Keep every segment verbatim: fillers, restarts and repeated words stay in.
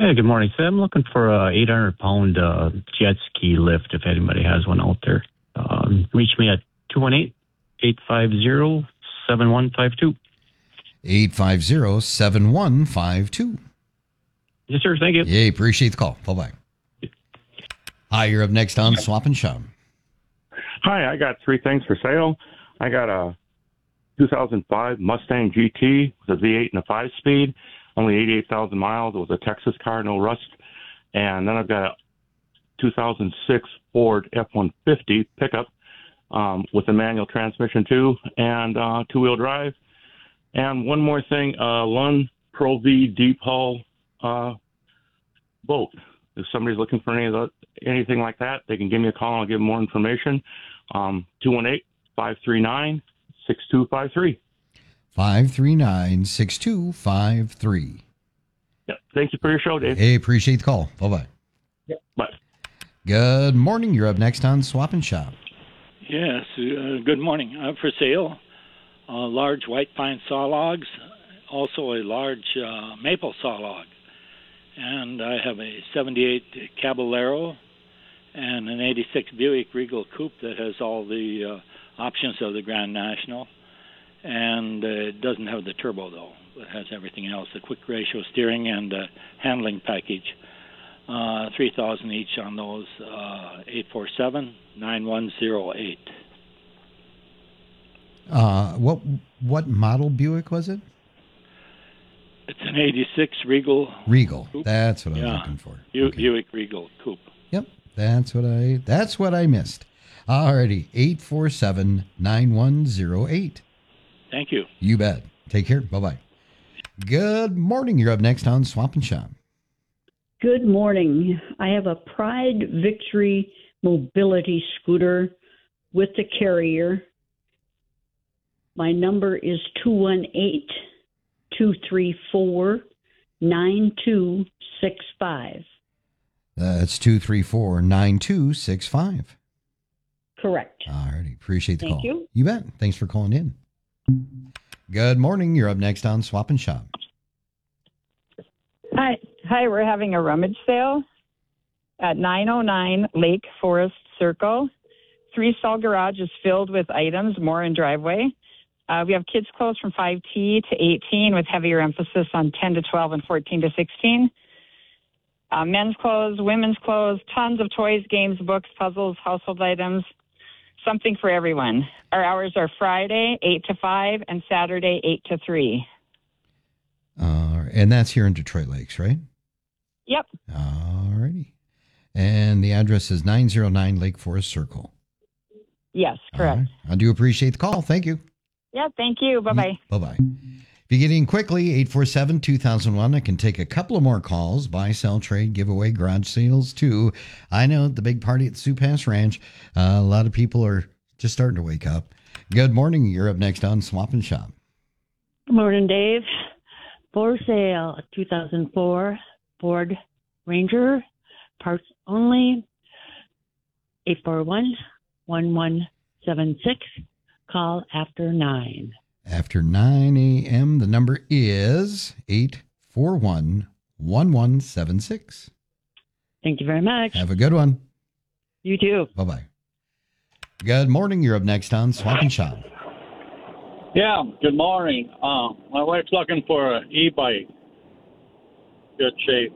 Hey, good morning. So I'm looking for a eight hundred pound uh, jet ski lift if anybody has one out there. Um, reach me at two one eight, eight five zero, seven one five two. eight five zero, seven one five two. Yes, sir. Thank you. Yeah, appreciate the call. Bye-bye. Hi, you're up next on Swap and Shop. Hi, I got three things for sale. I got a two thousand five Mustang G T with a V eight and a five-speed, only eighty-eight thousand miles. It was a Texas car, no rust. And then I've got a two thousand six Ford F one fifty pickup um, with a manual transmission, too, and uh, two-wheel drive. And one more thing, uh, Lund Pro V deep hull uh, boat. If somebody's looking for any of the, anything like that, they can give me a call and I'll give them more information. Um, two one eight, five three nine, six two five three. five three nine, six two five three. Yeah, thank you for your show, Dave. Hey, appreciate the call. Bye-bye. Yeah, bye. Good morning. You're up next on Swap and Shop. Yes, uh, good morning. I have for sale uh, large white pine saw logs, also a large uh, maple saw log. And I have a seventy-eight Caballero and an eighty-six Buick Regal Coupe that has all the uh, options of the Grand National. And uh, it doesn't have the turbo, though. It has everything else, the quick ratio steering and uh, handling package. Uh, three thousand dollars each on those, uh, eight four seven, nine one zero eight. Uh, what what model Buick was it? It's an eighty-six Regal. Regal. Coupe. That's what I was Yeah. looking for. Bu- Okay. Buick Regal Coupe. Yep. That's what I that's what I missed. Alrighty. eight four seven, nine one zero eight. Thank you. You bet. Take care. Bye-bye. Good morning. You're up next on Swap and Shop. Good morning. I have a Pride Victory mobility scooter with the carrier. My number is two one eight, two three four, nine two six five. That's two three four, nine two six five. Correct. All righty. Appreciate the Thank call. you. You bet. Thanks for calling in. Good morning. You're up next on Swap and Shop. Hi, hi. We're having a rummage sale at nine oh nine Lake Forest Circle. Three stall garage is filled with items, more in driveway. Uh, we have kids' clothes from five T to eighteen with heavier emphasis on ten to twelve and fourteen to sixteen. Uh, men's clothes, women's clothes, tons of toys, games, books, puzzles, household items, something for everyone. Our hours are Friday, eight to five, and Saturday, eight to three. Uh, and that's here in Detroit Lakes, right? Yep. All righty. And the address is nine oh nine Lake Forest Circle. Yes, correct. All right. I do appreciate the call. Thank you. Yeah, thank you. Bye-bye. Bye-bye. If you get in quickly, eight four seven, two thousand one. I can take a couple of more calls. Buy, sell, trade, giveaway, garage sales, too. I know the big party at Sioux Pass Ranch. Uh, a lot of people are just starting to wake up. Good morning. You're up next on Swap and Shop. Good morning, Dave. For sale, a two thousand four Ford Ranger, parts only, eight four one, one one seven six. Call after nine. After nine a.m., the number is eight four one, one one seven six. Thank you very much. Have a good one. You too. Bye-bye. Good morning. You're up next on Swap and Shop. Yeah, good morning. Uh, my wife's looking for an e-bike. Good shape.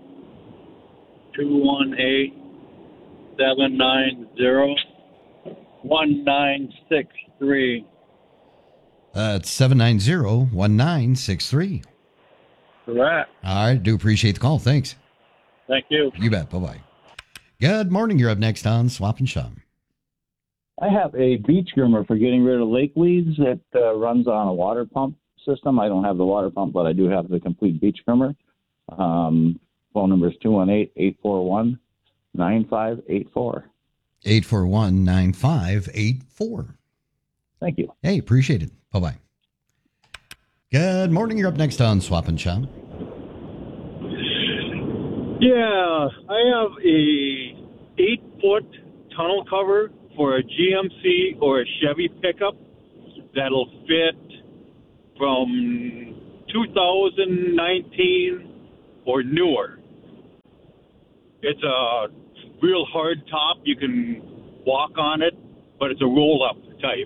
two one eight, seven nine zero, one nine six three. Uh, it's seven nine zero, one nine six three. Correct. All right. Do appreciate the call. Thanks. Thank you. You bet. Bye-bye. Good morning. You're up next on Swap and Shop. I have a beach groomer for getting rid of lake weeds that uh, runs on a water pump system. I don't have the water pump, but I do have the complete beach groomer. Um, phone number is two one eight, eight four one, nine five eight four. eight four one, nine five eight four. Thank you. Hey, appreciate it. Bye-bye. Good morning. You're up next on Swap and Shop. Yeah, I have a eight-foot tunnel cover for a G M C or a Chevy pickup that'll fit from two thousand nineteen or newer. It's a real hard top. You can walk on it, but it's a roll-up type.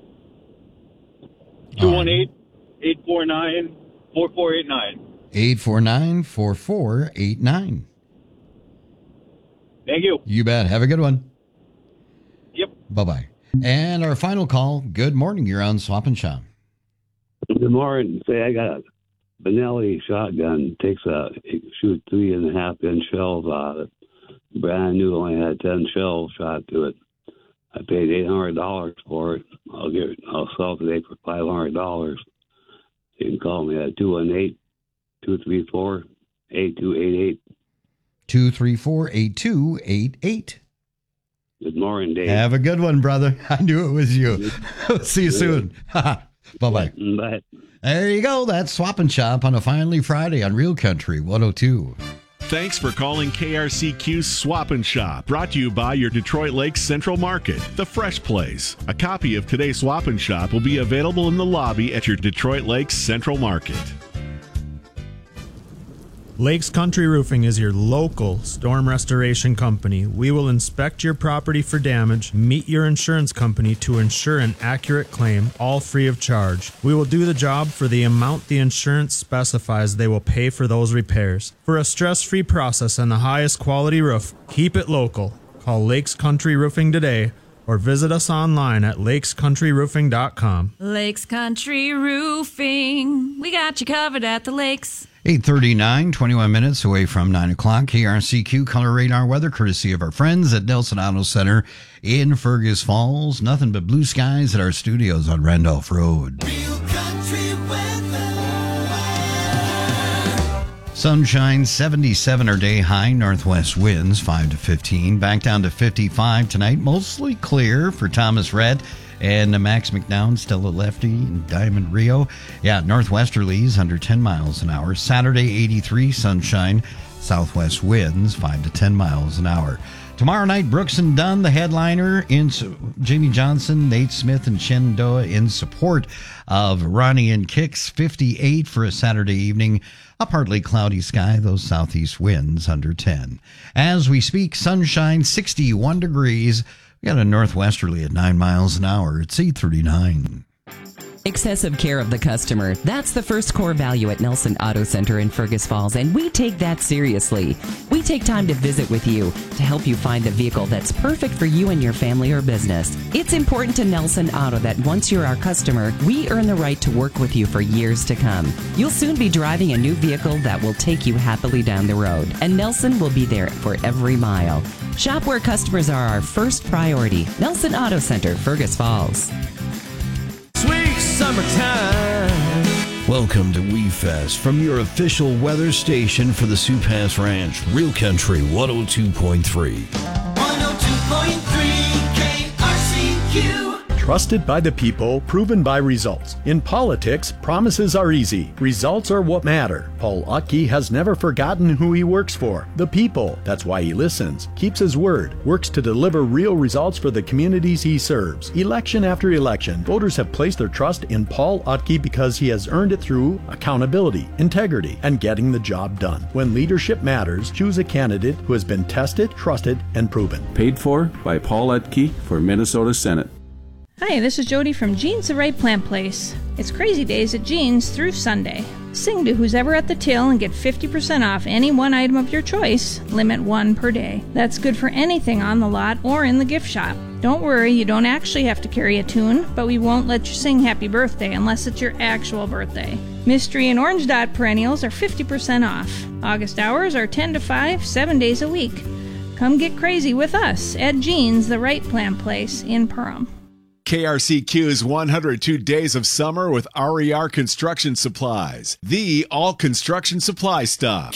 two one eight, eight four nine, four four eight nine. eight four nine, four four eight nine. Thank you. You bet. Have a good one. Yep. Bye-bye. And our final call. Good morning. You're on Swap and Shop. Good morning. Say, I got a Benelli shotgun. Takes a it shoot three and a half inch shells out of it. Brand new, only had ten shells shot to it. I paid eight hundred dollars for it. I'll get I'll sell it today for five hundred dollars. You can call me at two one eight, two three four, eight two eight eight. two three four, eight two eight eight. Good morning, Dave. Have a good one, brother. I knew it was you. See you soon. Bye-bye. Bye. There you go. That's Swap and Shop on a finally Friday on Real Country one oh two. Thanks for calling K R C Q's Swap and Shop, brought to you by your Detroit Lakes Central Market, the fresh place. A copy of today's Swap and Shop will be available in the lobby at your Detroit Lakes Central Market. Lakes Country Roofing is your local storm restoration company. We will inspect your property for damage, meet your insurance company to ensure an accurate claim, all free of charge. We will do the job for the amount the insurance specifies they will pay for those repairs. For a stress-free process and the highest quality roof, keep it local. Call Lakes Country Roofing today or visit us online at lakes country roofing dot com. Lakes Country Roofing. We got you covered at the lakes. eight thirty-nine, twenty-one minutes away from nine o'clock. K R C Q Color Radar Weather, courtesy of our friends at Nelson Auto Center in Fergus Falls. Nothing but blue skies at our studios on Randolph Road. Real country weather. Sunshine, seventy-seven our day high. Northwest winds, five to fifteen. Back down to fifty-five tonight. Mostly clear for Thomas Rhett. And Max McDowell, still a lefty, and Diamond Rio. Yeah, northwesterlies under ten miles an hour. Saturday, eighty-three, sunshine. Southwest winds, five to ten miles an hour. Tomorrow night, Brooks and Dunn, the headliner, in Jamie Johnson, Nate Smith, and Shenandoah in support of Ronnie and Kicks. fifty-eight for a Saturday evening. A partly cloudy sky, those southeast winds under ten. As we speak, sunshine, sixty-one degrees. We got a northwesterly at nine miles an hour. It's eight thirty-nine. Excessive care of the customer. That's the first core value at Nelson Auto Center in Fergus Falls, and we take that seriously. We take time to visit with you to help you find the vehicle that's perfect for you and your family or business. It's important to Nelson Auto that once you're our customer, we earn the right to work with you for years to come. You'll soon be driving a new vehicle that will take you happily down the road, and Nelson will be there for every mile. Shop where customers are our first priority. Nelson Auto Center, Fergus Falls. Sweet summertime. Welcome to We Fest from your official weather station for the Sioux Pass Ranch, Real Country one oh two point three. one oh two point three K R C Q. Trusted by the people, proven by results. In politics, promises are easy. Results are what matter. Paul Utke has never forgotten who he works for. The people. That's why he listens, keeps his word, works to deliver real results for the communities he serves. Election after election, voters have placed their trust in Paul Utke because he has earned it through accountability, integrity, and getting the job done. When leadership matters, choose a candidate who has been tested, trusted, and proven. Paid for by Paul Utke for Minnesota Senate. Hi, this is Jody from Jeans the Right Plant Place. It's crazy days at Jeans through Sunday. Sing to who's ever at the till and get fifty percent off any one item of your choice. Limit one per day. That's good for anything on the lot or in the gift shop. Don't worry, you don't actually have to carry a tune, but we won't let you sing happy birthday unless it's your actual birthday. Mystery and Orange Dot perennials are fifty percent off. August hours are ten to five, seven days a week. Come get crazy with us at Jeans the Right Plant Place in Perham. K R C Q's one hundred two Days of Summer with R E R Construction Supplies, the all construction supply stop.